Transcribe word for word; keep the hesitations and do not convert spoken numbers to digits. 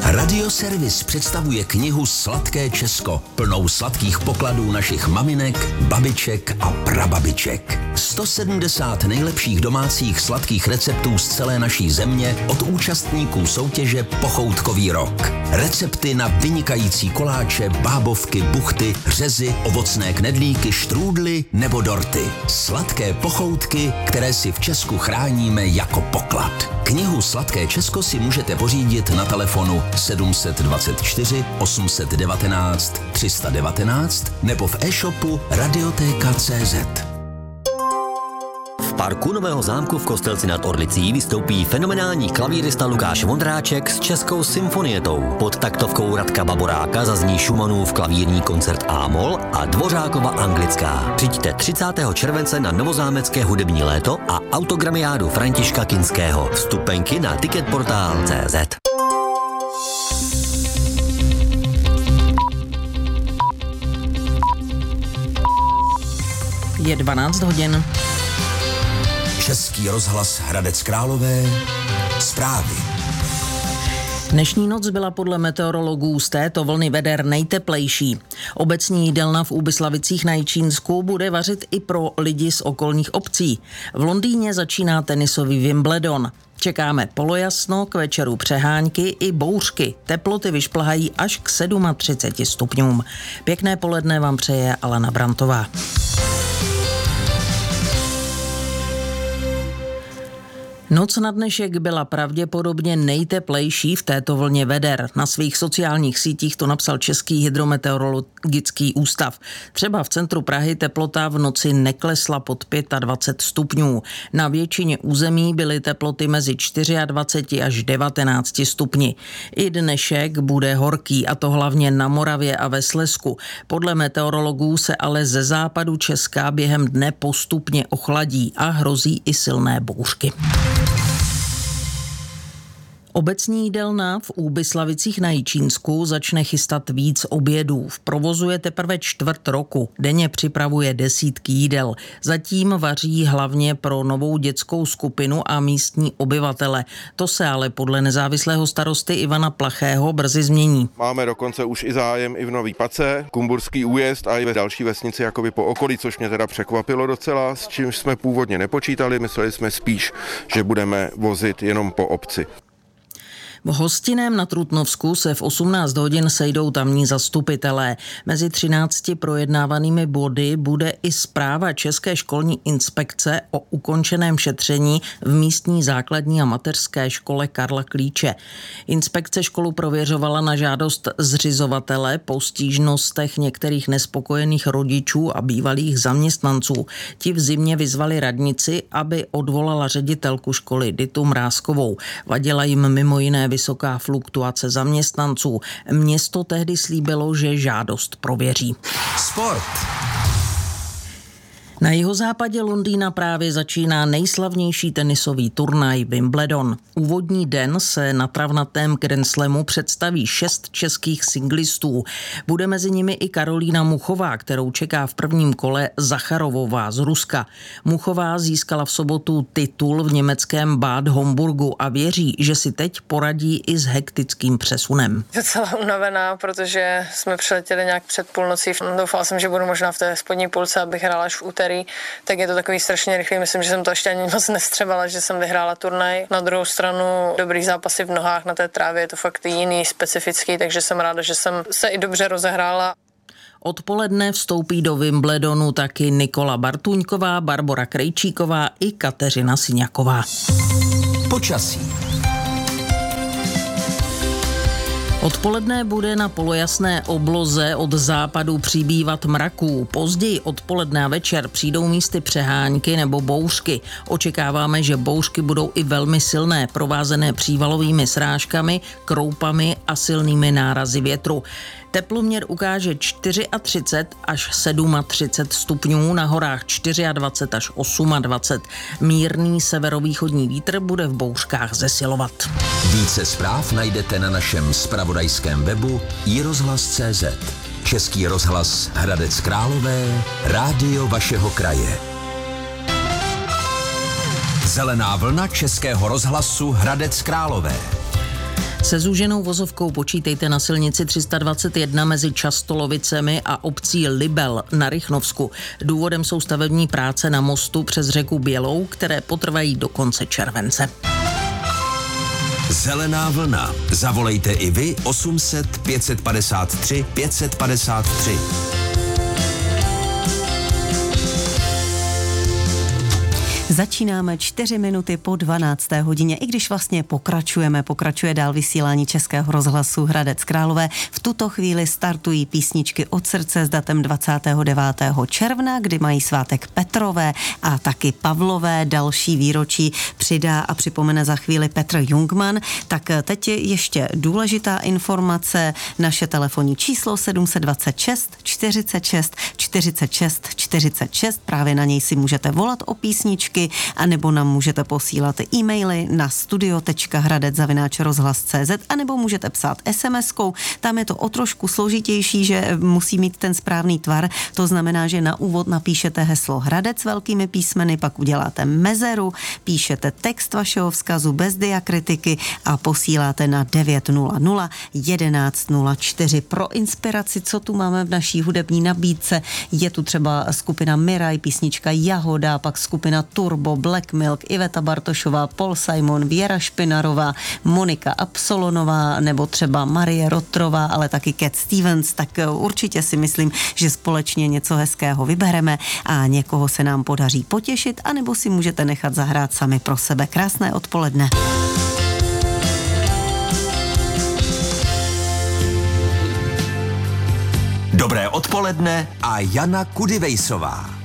Radioservis představuje knihu Sladké Česko, plnou sladkých pokladů našich maminek, babiček a prababiček. sto sedmdesát nejlepších domácích sladkých receptů z celé naší země od účastníků soutěže Pochoutkový rok. Recepty na vynikající koláče, bábovky, buchty, řezy, ovocné knedlíky, štrůdly nebo dorty. Sladké pochoutky, které si v Česku chráníme jako poklad. Knihu Sladké Česko si můžete pořídit na telefonu sedm dvacet čtyři osm set devatenáct tři sta devatenáct nebo v e-shopu radiotéka tečka cé zet. V parku Nového zámku v Kostelci nad Orlicí vystoupí fenomenální klavírista Lukáš Vondráček s Českou symfonietou. Pod taktovkou Radka Baboráka zazní Schumannův klavírní koncert A-moll a Dvořákova anglická. Přijďte třicátého července na novozámecké hudební léto a autogramiádu Františka Kinského. Vstupenky na ticketportál tečka cé zet. Je dvanáct hodin. Český rozhlas Hradec Králové. Zprávy. Dnešní noc byla podle meteorologů z této vlny veder nejteplejší. Obecní jídelna v Úbyslavicích na Jičínsku bude vařit i pro lidi z okolních obcí. V Londýně začíná tenisový Wimbledon. Čekáme polojasno, k večeru přehánky i bouřky. Teploty vyšplhají až k třiceti sedmi stupňům. Pěkné poledne vám přeje Alena Brantová. Noc na dnešek byla pravděpodobně nejteplejší v této vlně veder. Na svých sociálních sítích to napsal Český hydrometeorologický ústav. Třeba v centru Prahy teplota v noci neklesla pod dvacet pět stupňů. Na většině území byly teploty mezi dvacet čtyři až devatenáct stupni. I dnešek bude horký, a to hlavně na Moravě a ve Slezsku. Podle meteorologů se ale ze západu Česka během dne postupně ochladí a hrozí i silné bouřky. Obecní jídelna v Úbyslavicích na Jičínsku začne chystat víc obědů. V provozu je teprve čtvrt roku. Denně připravuje desítky jídel. Zatím vaří hlavně pro novou dětskou skupinu a místní obyvatele. To se ale podle nezávislého starosty Ivana Plachého brzy změní. Máme dokonce už i zájem i v Nový Pace, Kumburský újezd a i ve další vesnici jakoby po okolí, což mě teda překvapilo docela, s čím jsme původně nepočítali. Mysleli jsme spíš, že budeme vozit jenom po obci. V Hostinném na Trutnovsku se v osmnáct hodin sejdou tamní zastupitelé. Mezi třinácti projednávanými body bude i zpráva České školní inspekce o ukončeném šetření v místní základní a mateřské škole Karla Klíče. Inspekce školu prověřovala na žádost zřizovatele po stížnostech některých nespokojených rodičů a bývalých zaměstnanců. Ti v zimě vyzvali radnici, aby odvolala ředitelku školy Ditu Mrázkovou. Vadila jim mimo jiné vysoká fluktuace zaměstnanců. Město tehdy slíbilo, že žádost prověří. Sport. Na jihozápadě Londýna právě začíná nejslavnější tenisový turnaj Wimbledon. Úvodní den se na travnatém Grand Slamu představí šest českých singlistů. Bude mezi nimi i Karolína Muchová, kterou čeká v prvním kole Zacharovová z Ruska. Muchová získala v sobotu titul v německém Bad Homburgu a věří, že si teď poradí i s hektickým přesunem. Docela unavená, protože jsme přiletěli nějak před půlnocí. Doufala jsem, že budu možná v té spodní půlce, abych hrála až v úterý. Tak je to takový strašně rychlý. Myslím, že jsem to ještě ani moc nestřebala, že jsem vyhrála turnaj. Na druhou stranu dobrý zápasy v nohách na té trávě, je to fakt jiný, specifický, takže jsem ráda, že jsem se i dobře rozehrála. Odpoledne vstoupí do Wimbledonu taky Nikola Bartuňková, Barbora Krejčíková i Kateřina Syňaková. Počasí. Odpoledne bude na polojasné obloze od západu přibývat mraků. Později odpoledne a večer přijdou místy přehánky nebo bouřky. Očekáváme, že bouřky budou i velmi silné, provázené přívalovými srážkami, kroupami a silnými nárazy větru. Teploměr ukáže třicet čtyři až třicet sedm stupňů, na horách dvacet čtyři až dvacet osm. Mírný severovýchodní vítr bude v bouřkách zesilovat. Více zpráv najdete na našem zpravodajském webu i rozhlas tečka cé zet. Český rozhlas Hradec Králové, rádio vašeho kraje. Zelená vlna Českého rozhlasu Hradec Králové. Se zúženou vozovkou počítejte na silnici tři sta dvacet jedna mezi Častolovicemi a obcí Libel na Rychnovsku. Důvodem jsou stavební práce na mostu přes řeku Bělou, které potrvají do konce července. Zelená vlna. Zavolejte i vy osm set pět set padesát tři pět set padesát tři. Začínáme čtyři minuty po dvanácté hodině, i když vlastně pokračujeme, pokračuje dál vysílání Českého rozhlasu Hradec Králové. V tuto chvíli startují písničky od srdce s datem dvacátého devátého června, kdy mají svátek Petrové a taky Pavlové. Další výročí přidá a připomene za chvíli Petr Jungmann. Tak teď je ještě důležitá informace. Naše telefonní číslo sedm set dvacet šest čtyřicet šest čtyřicet šest čtyřicet šest. Právě na něj si můžete volat o písničky, a nebo nám můžete posílat e-maily na studio tečka hradec zavináč rozhlas tečka cé zet a nebo můžete psát es em eskou. Tam je to o trošku složitější, že musí mít ten správný tvar. To znamená, že na úvod napíšete heslo Hradec velkými písmeny, pak uděláte mezeru, píšete text vašeho vzkazu bez diakritiky a posíláte na devět nula nula jedenáct nula čtyři. Pro inspiraci, co tu máme v naší hudební nabídce, je tu třeba skupina Miraj, písnička Jahoda, pak skupina Turbo, Black Milk, Iveta Bartošová, Paul Simon, Věra Špinarová, Monika Absolonová nebo třeba Marie Rotrová, ale taky Cat Stevens, tak určitě si myslím, že společně něco hezkého vybereme a někoho se nám podaří potěšit, anebo si můžete nechat zahrát sami pro sebe. Krásné odpoledne. Dobré odpoledne a Jana Kudivejsová.